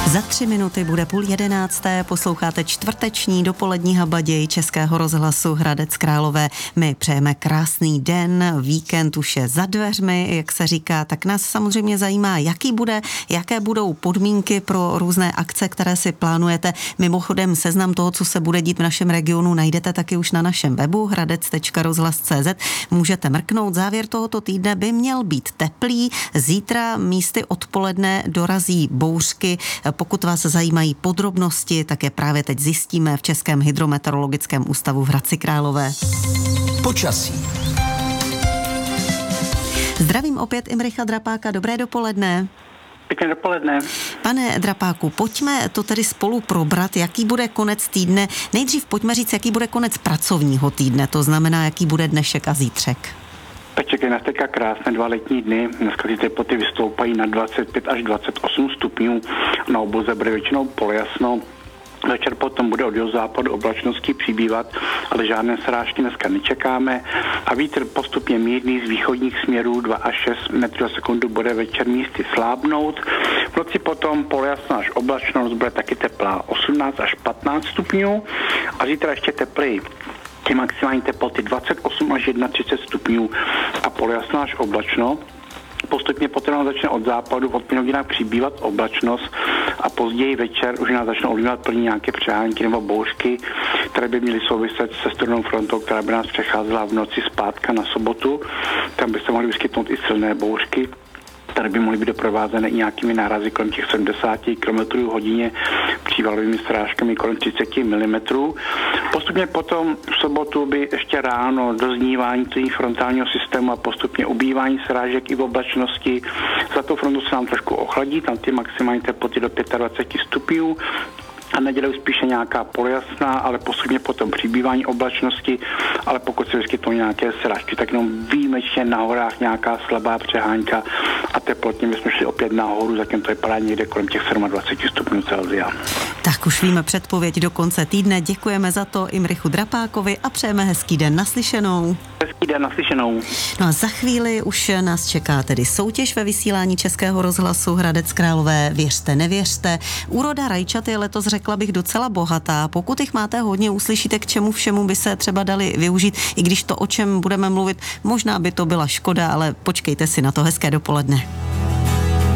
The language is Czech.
Za 3 minuty bude 10:30. Posloucháte čtvrteční dopolední habaděj Českého rozhlasu Hradec Králové. My přejeme krásný den, víkend už je za dveřmi, jak se říká, tak nás samozřejmě zajímá, jaké budou podmínky pro různé akce, které si plánujete. Mimochodem seznam toho, co se bude dít v našem regionu, najdete taky už na našem webu hradec.rozhlas.cz. Můžete mrknout. Závěr tohoto týdne by měl být teplý. Zítra místy odpoledne dorazí bouřky. Pokud vás zajímají podrobnosti, tak je právě teď zjistíme v Českém hydrometeorologickém ústavu v Hradci Králové. Počasí. Zdravím opět Imricha Drapáka, dobré dopoledne. Pěkné dopoledne. Pane Drapáku, pojďme to tedy spolu probrat, jaký bude konec týdne. Nejdřív pojďme říct, jaký bude konec pracovního týdne, to znamená, jaký bude dnešek a zítřek. Tak čekají nás teďka krásné 2 letní dny. Dneska ty teploty vystoupají na 25 až 28 stupňů. Na obloze bude většinou polojasno. Večer potom bude od jihozápadu oblačnosti přibývat, ale žádné srážky dneska nečekáme. A vítr postupně mírný z východních směrů 2 až 6 metrů za sekundu bude večer místy slábnout. V noci potom polojasno až oblačnost bude taky teplá 18 až 15 stupňů a zítra ještě tepleji. Ty maximální teploty 28 až 31 stupňů a polojasno až oblačno. Postupně potom začne od západu v odpoledních hodinách přibývat oblačnost a později večer už nás začnou ovlivňovat plně nějaké přehánky nebo bouřky, které by měly souviset se studenou frontou, která by nás přecházela v noci z pátka na sobotu. Tam by se mohly vyskytnout i silné bouřky, které by mohly být doprovázené i nějakými nárazy kolem těch 70 km hodině, přívalovými srážkami kolem 30 mm. Postupně potom v sobotu by ještě ráno doznívání frontálního systému a postupně ubývání srážek i v oblačnosti. Za tou frontu se nám trošku ochladí, tam ty maximální teploty do 25 stupňů. A nedělou spíše nějaká polojasná, ale postupně potom přibývání oblačnosti, ale pokud se vyskytnou nějaké srážky, tak jenom výjimečně na horách nějaká slabá přehánka a teplotně bychom šli opět nahoru, zatím to vypadá někde kolem těch 27 stupňů Celsia. Tak už víme předpověď do konce týdne. Děkujeme za to Imrichu Drapákovi a přejeme hezký den, naslyšenou. Hezký den, naslyšenou. No a za chvíli už nás čeká tedy soutěž ve vysílání Českého rozhlasu Hradec Králové. Věřte, nevěřte. Úroda rajčat je letos, řekla bych, docela bohatá. Pokud jich máte hodně, uslyšíte, k čemu všemu by se třeba dali využít, i když to, o čem budeme mluvit, možná by to byla škoda, ale počkejte si na to. Hezké dopoledne.